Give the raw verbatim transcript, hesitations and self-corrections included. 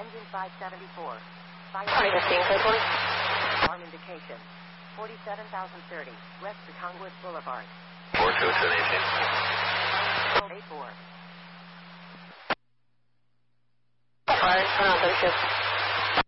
Engine five seventy-four. Fire alarm indication. forty-seven thousand thirty, West Pecongwood Boulevard. four two seven eight. eight four. Fire, turn on thirty-two.